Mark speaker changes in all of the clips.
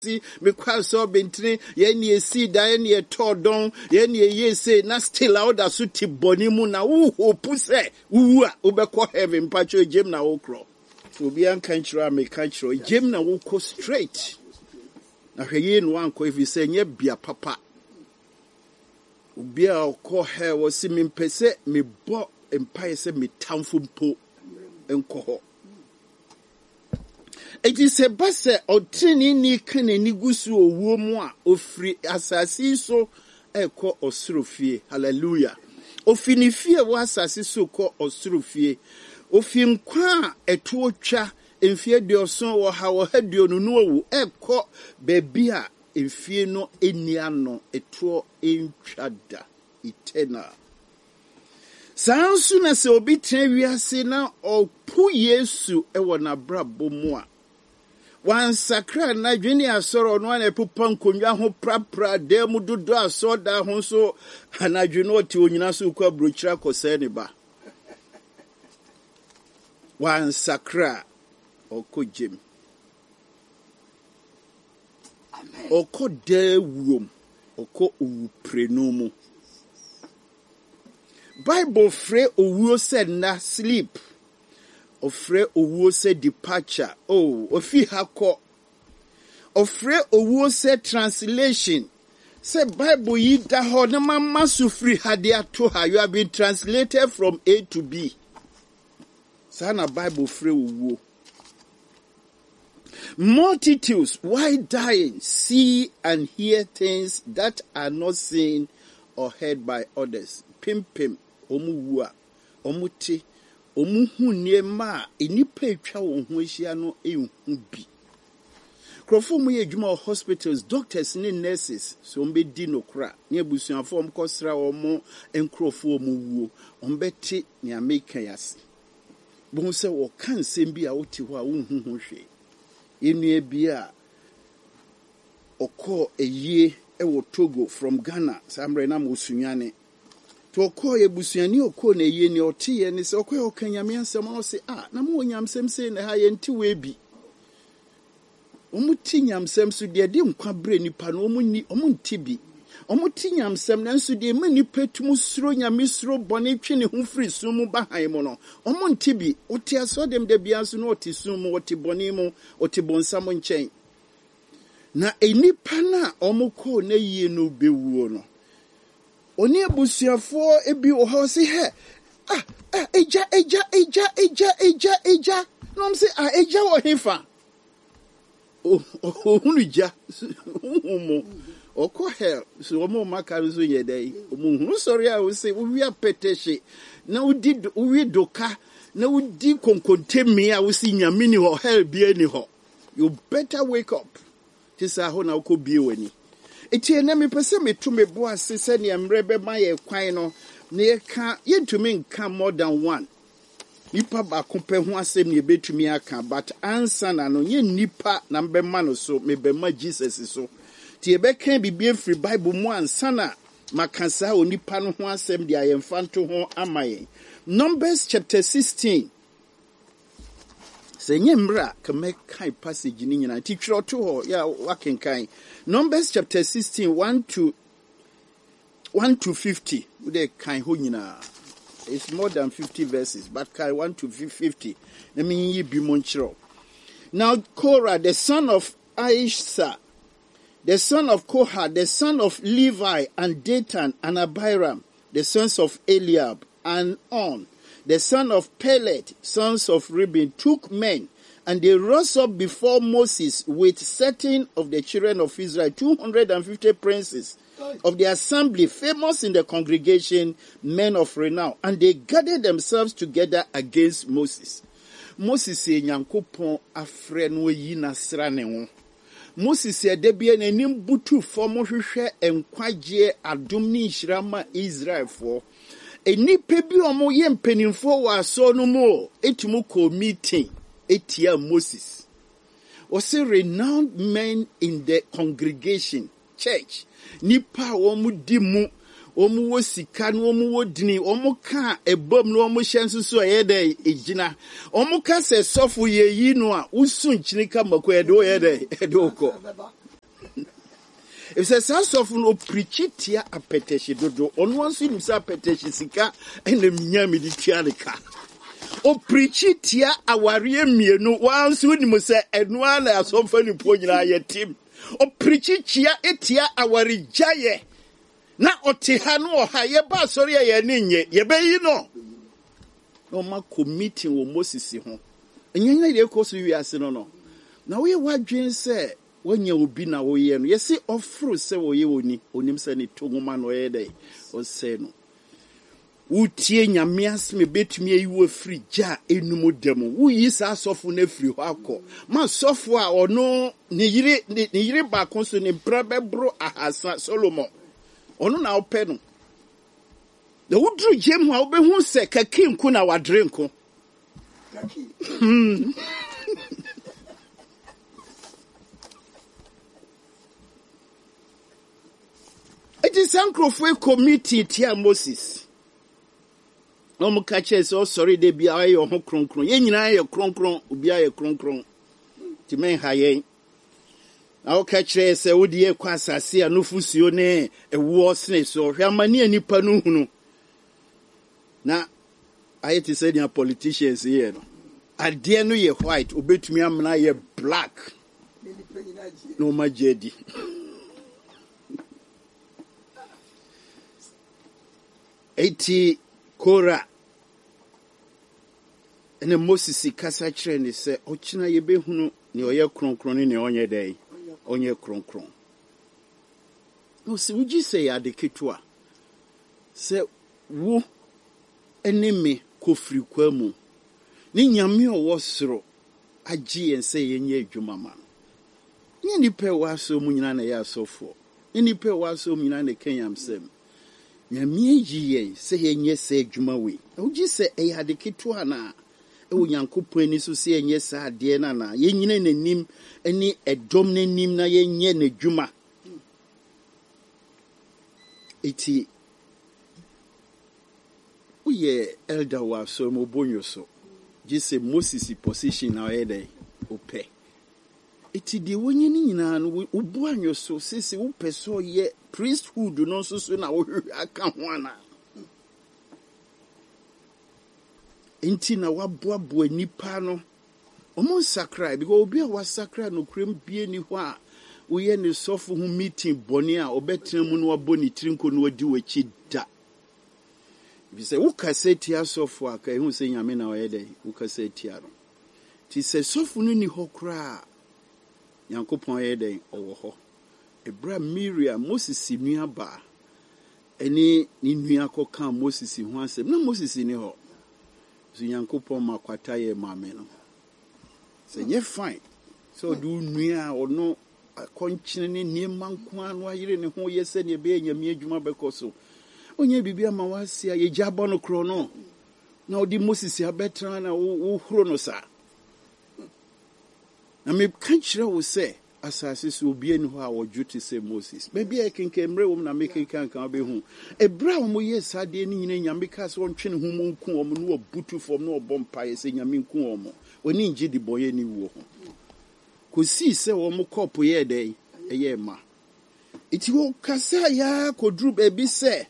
Speaker 1: me kwa so bentini ye ne esi da ye ne todon ye ne ye say na still out da so ti boni mu na wo hope say wu a obekọ heaven pacho jem na wo kro so obi an kan chiro me kan chiro jem na wo ko straight na hweye no anko if say nye bia papa obi a ko he wo si me mpese me bo empire say me tamfo mpo enko ho. It is a basse or training ni can any gusu or woman or free assassin so echo or surufie. Hallelujah. O finifia was assassin so called or surufie. O film qua a torture in fear de son or how head you know echo bebia in fear no eniano a tour in chada eternal. Sounds soon as obi trevia sena or pu yesu ewana brabo moa. Wan sakra na dwene asoro no na epupa nkonwa ho prapra de mu dodo asoda ho so anadwene oti onyina so kwa brochira kose ne ba. Wan sakra okojem. Amen. Oko de wom oko uprenomu. Bible free owuo said na sleep. Ofre owuo se departure. Oh, ofi hako. Ofre owuo se translation. Se Bible yi da ho na mama sufri hade ato ha. You have been translated from A to B. Sana Bible free owuo. Multitudes, why dying, see and hear things that are not seen or heard by others. Pim pim, omuwa, omuti. Omuhu niema enipa etwa wo ho ahia no ehu bi krofo mu ye dwuma hospitals doctors ne nurses so mbedi no kra ne abusuafo mkosra wo mo enkrofo mu wuo ombeti ne ameka yase bo se wo kan sem bi a woti ho a wo hu ho hwe enua bi a okọ eyie ewo Togo from Ghana samre na mo sunyane to call ye busuani okọ na ye ni otiye ni se okọ okanyame ansem no se na mo nyamsem se na ha ye nti we bi omuti nyamsem so de nkwa bre nipa no omunti bi omuti nyamsem na nso de manipa tum suro nyame suro bone twe ne ho firi sum ba han mo no omunti bi oti aso dem de bia so no oti sum oti bone mu oti bonsam nchen na enipa na omukọ na yie no bewuo no oni abusuafo ebi wo ho se he eja no me say eja wo hefa hunu ja humo okọ hell so mo maka so ye dai mo hunu sorry a wo se wo wi apetehye na wi doka na udi konkontemi a wo si nyame ni ho hell bia ni ho. You better wake up tisa ho na uko bie wani eti na me pese me to me bo ase se ne mrebe ma ye kwan no na ye ka ye ntumi nka more than one nipa ba kompe ho asem ne betumi aka but answer na no ye nipa na mbe ma no so me be ma Jesus so ti e be kan bibie free Bible mu answer na makansa o nipa no ho asem de ayemfanto ho amaye. Numbers chapter 16 Senye mra kame kai passage ni nyina ti twro to ho ya wakenkan Numbers chapter 16 1 to 50 we kan ho nyina. It's more than 50 verses but kai 1 to 50 let me yi bi mo nchiro. Now Korah the son of Aisha the son of Kohath the son of Levi and Dathan and Abiram the sons of Eliab and On the son of Pelet, sons of Reuben, took men, and they rose up before Moses with certain of the children of Israel, 250 princes of the assembly, famous in the congregation, men of renown, and they gathered themselves together against Moses. Moses said, "Nyankopon afre no yi nasra ne ho." Moses said, "Debia n'anim butu fo mo hwehwe enkwagye adom ni nhyirama Israel for." Enipa bi omo ye mpanimfo wa so no mo etumu ko meeting etia Moses. Was renowned men in the congregation church. Nipa omo di mu omo wo sika no omo wo dini omo ka ebom no omo hyenso so ye dey ejina. Omo ka se sofo ye yi no a usu nchinika makọ ede o ye dey ede okọ. If says of no preach it here a petition dodo on one thing is a petition sika and the miami di tialika. O preach it here a warrior me no one soon must say and one as often point your team. O preach it here a warrior jaye. Na otihano or haye ba sorry ye ninye ye be you know. No ma committing wo Moses ho. Enye dey cause we ase no. Na we wadwen say when you be na wo ye no. Ye see ofro say wo ye oni onim say ne tongoma no ye dey. O say no. Utie nyame asme betumi ayi wo free ja enumu demo. Wo yi sa sofo na free ho akọ. Ma sofo a ono ne yire ba kon so ne brabe bro ahasa Solomon. Ono na ope no. The wudru jem ho obehu se kaki nku na wadre nko. Kaki. It is Sancrofoy committee tia Moses. No mo kache so sorry de bia aye ho kronkron. Ye nyina aye kronkron, obi aye kronkron. Ti men haye. Na o kache se wodi e kwa asase anofusuo ne ewo sne so hwe amane anipa no hunu. Na aye ti say dia politicians here no. Ade no ye white, obetumi amna ye black. No majedi. Eti Kora ene Moses kasa kire ne se ochina ye behunu ne oye kronkron ne onye dai onye kronkron no se wuji se ya de ketua se wo eneme kofri kwamu ni nyame owo soro agi en se yenye adwuma ma ni nipa wa so mu nyina na ya asofo ni nipa wa so mu nyina na kenyam sem nyame yiye se yenye se adwuma we wuji se e ya de ketua na ewo Nyankopon ni so se enye sa ade na yenyine nanim eni edom nanim na yenye n'adwuma eti uye elder wa so mo bonyo so gise Moses position na yede ope eti de wonye ni nyina no obu anyo so sese wo peso ye priesthood no so na wo aka ho ana enti na waboaboa nipa no omo sakra because obi a wasakra no krem bie ni ho a woye ne sofo ho meeting boni a obetra mu no waboni trinko no wadi wachi da bi se wo kaseti asofo aka hu se nyame na oyede wo kaseti aro ti se sofo no ni ho kra Nyankopon yede owo ho ebra Miriam Moses nua ba eni ni nua koka Moses ho asem na Moses ni ho so Nyankopon makwata ye mame no se nye fine so du nua ono akonchine ne niema nko anu ayire ne ho yese ne be nyame adwuma bekoso onye bibia ma wase ye jabo no kro no na odi Moses abetra na wo huro no sa na me kanchire wo se asase so obi eni ho a wojuti se Moses bebia ekenkemre wo na make kankan be hu ebra wo yes ade ni nyina nyame ka so ntwe ne ho mu nku wo no obutu fom no obompa ye se nyame nku wo mo oni ngi di boye ni wo ho ko si se wo mo kopo ye dey eye ma iti wo kasa ya kodru bebi se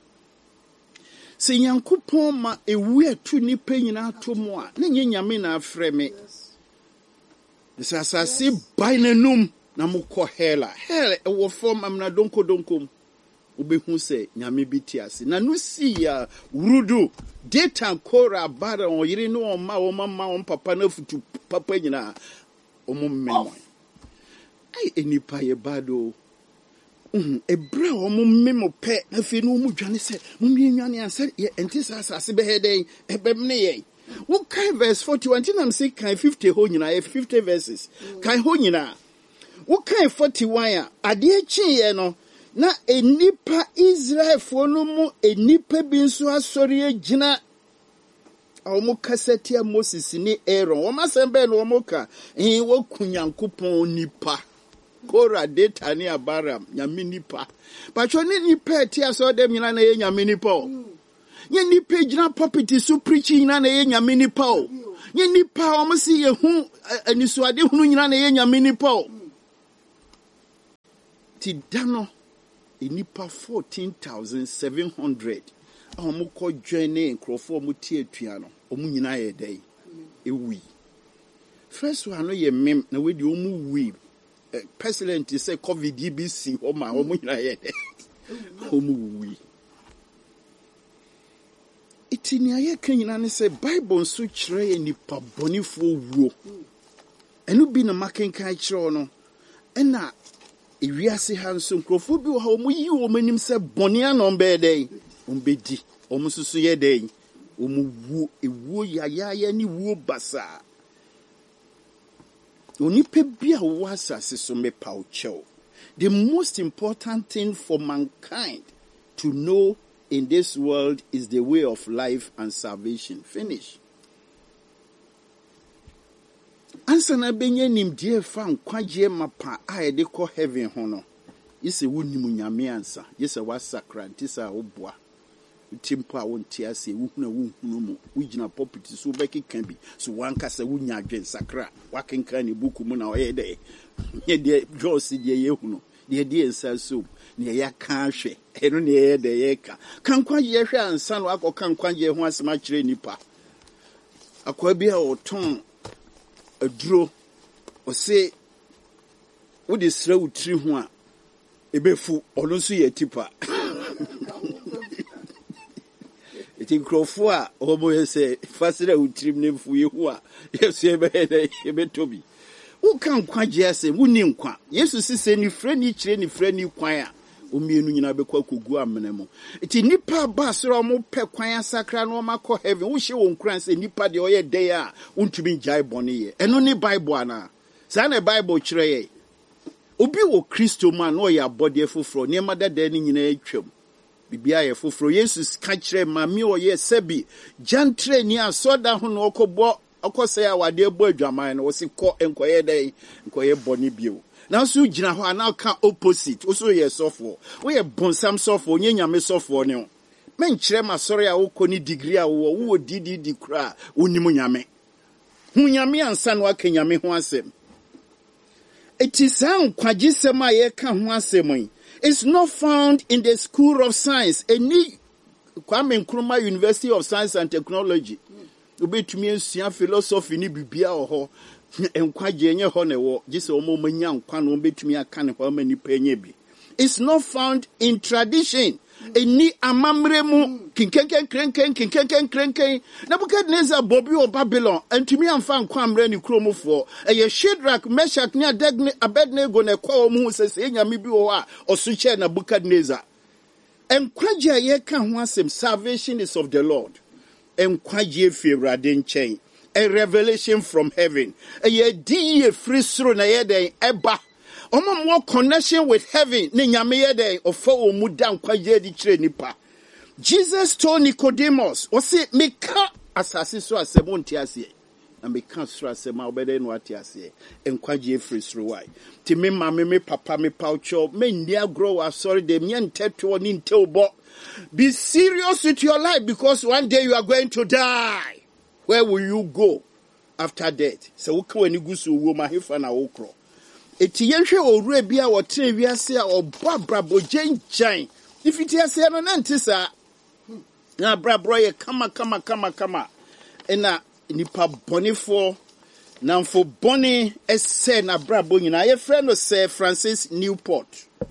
Speaker 1: Nyankopon ma ewu atu ni penyina atomo a na nyame na afre me This asasi bainenum na mukọ hela ewo form amna donko ubehu se nyame bitiase na no si ya wurudu data Kora bara on yiri no on mama on papa na futu papa nyina omo mmemo ai enipa ye bado ebra omo mmemo pe afi no mu dwane se mu nwane anse ye entisa asase be heden ebem ne ye What verse 41? I'm saying kind 50 ho nyina 50 verses. Kind ho nyina. What kind 41? Ade chi ye no na enipa Israel fo no mu enipa bi nso asori agina omo kaseti Moses ni Aaron. Wo masembe no omo ka wo kunyankopon nipa. Kora data ni Abaram nyame nipa. Pacho ni nipa ti aso dem nyina na ye nyame nipa. Nye nipa jina property so preaching na ye nyame nipa o. Nye nipa o mo si ye hu anisoade hunu nyina na ye nyame nipa o. Iti dano inipa 14,700 omu ko joine nkrofo omu tie tuano omu nyina ye dey ewi. First one no ye mem na we di omu wi pestilent say covid BC oma omu nyina ye dey omu wi. Iti ni aye kan nyina ne say Bible nso kire nipa bonifo wuo. Enu bi na makenkan kire no ena ewiase ha nso nkrofo bi wo ha omu yi wo manim se bone anombe dey ombedi omu susu ye dey omu wu ewuo ya ni wuo basa onipa bi a wo asase so me paucho. The most important thing for mankind to know in this world is the way of life and salvation. Finish. Ansa na benye nimdie fa nkwaje mapa a ye de kɔ heaven ho no. Yese wonimu nyame ansa. Yese wasakra ntisa oboa. Timpo a wonti ase wuhunu mu. Wugina pulpit so bekeka bi. So wankasa wunya adwen sakra. Wakenka ne buku mu na oye de. Ye de Josi de yehunu. De ensa so. Ne ya ka hwe. Eno ne ye de ye ka. Kankwaje hwe ansa no akɔ kankwaje ho asema kire nipa. Akwa bi a oton aduro o se wo de sra utri ho a ebefu ono nso ye tipa eti krofo a obo ye se fasira utri ne fu ye ho a yesu ebetobi wo kan kwaje ase wo ni nkwa yesu sise ni frɛ ni kire ni frɛ ni kwan a omienu nyina bekwa kogu amene mo eti nipa ba soro mo pɛ kwan asakra no makɔ heaven wo hye wo nkran se nipa de oyɛ dey a untumi jai bɔne ye eno ni bible ana sa na bible kyerɛ ye obi wo kristo man no oyɛ abɔde foforo ne madada ni nyina atwam bibia ye foforo yesus ka kyerɛ ma mi oyɛ sebi jantre ni asoda ho no okɔbɔ okɔsɛ a wade bɔ adwaman no wo se kɔ enkoyɛ dey enkoyɛ bɔne bio. Now so gina ho na ka opposite also ye sofo we ye bonsam sofo nye nyame sofo ne o men kire ma sori a wo koni degree a wo didi kura wonimu nyame hu nyame ansa no aka nyame ho asem eti san kwagisem a ye ka ho asem is not found in the school of science any Kwame Nkrumah University of Science and Technology obetumi asua philosophy ni bibia ho enkwaje enye ho ne wo gise omo manya nkwa no betumi aka ne ho mani penye bi. It's not found in tradition. Eni amamre mu kinkenken Nebuchadnezzar bobi o Babylon entumi amfa nkwa amre ni kromofo eye Shadrach Meshach ne Abednego ne kwa omu sese nyame bi wo a osuche na Nebuchadnezzar enkwaje ye ka ho asem salvation is of the Lord enkwaje fi Awurade nchen a revelation from heaven. A ye free through na yede eba. Omo more connection with heaven. Ni nyame yede ofo omuda nkwaje di kire nipa. Jesus told Nicodemus, o se meka asase so asemo nti ase. Na meka so asema obede no ati ase. Nkwaje free through why. Ti me mama me papa me paucho me ndia grow sorry dem ye nteto ni nteubo. Be serious with your life because one day you are going to die. Where will you go after death? So we can when go so wo mahefa na wo kro. Eti yenhwe owura bia wo tene wiase a obba brabo gyenchan. If it is no nantisa na brabro ye kama. Ena nipa bonifo namfo boni ese na brabo nyina ye friend no Sir Francis Newport.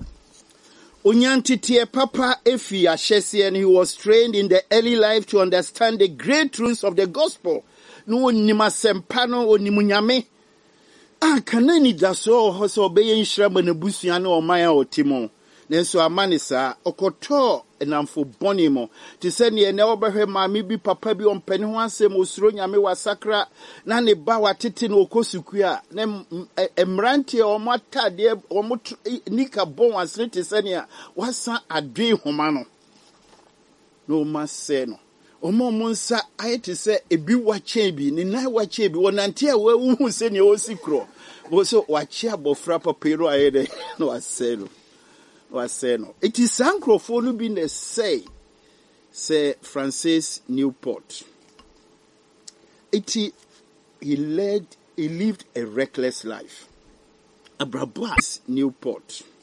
Speaker 1: Onyantitie papa efi ahyese and he was trained in the early life to understand the great truths of the gospel. No onima sempa no onimu nyame. Kanani daso hoso obeye nhyirama na busua na oman a otimo. Nenso amane saa okoto enamfo boni mo. Ti se ne na obehwe maame bi papa bi ompani ho asem osuro nyame wasakra na ne ba watete na okosuku a na emrante omotade omot nika bon asre ti se ne a wasa adwe homa no. No mase no. Omo monsa ayete se ebi wache bi ni nai wache bi wonante a wu se ne osikro. Bo so wache abofra papero ayede no aselo. It is Sankrofonu bin the say Francis Newport. He lived a reckless life. Abrabas Newport.